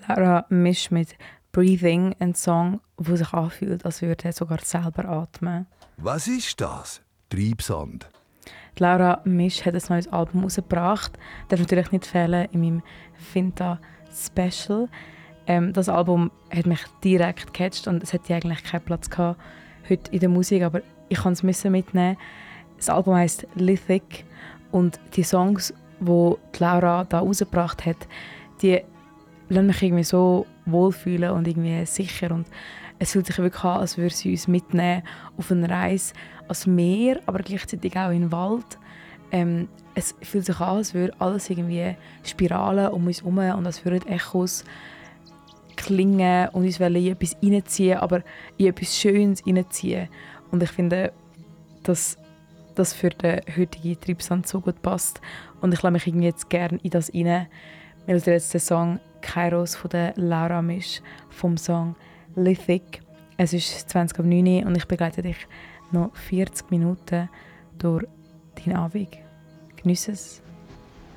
Laura Misch mit «Breathing», ein Song, der sich anfühlt, als würde er sogar selber atmen. Was ist das? Treibsand. Laura Misch hat ein neues Album herausgebracht. Darf natürlich nicht fehlen in meinem Finta-Special. Das Album hat mich direkt gecatcht und es hätte eigentlich keinen Platz gehabt heute in der Musik, aber ich konnte es mitnehmen. Das Album heisst «Lithic» und die Songs, die Laura da rausgebracht hat, die lassen mich irgendwie so wohlfühlen und irgendwie sicher. Und es fühlt sich wirklich an, als würde sie uns mitnehmen auf eine Reise ans Meer, aber gleichzeitig auch in den Wald. Es fühlt sich an, als würde alles irgendwie Spiralen um uns herum und als würden Echos klingen und uns in etwas reinziehen, aber in etwas Schönes reinziehen. Und ich finde, dass das für den heutigen Treibsand so gut passt. Und ich lasse mich irgendwie jetzt gerne in das rein. Wir hören jetzt den Song «Kairos» von der Laura Misch vom Song «Lithic». Es ist 20:09 und ich begleite dich noch 40 Minuten durch deinen Abend. Geniesse es.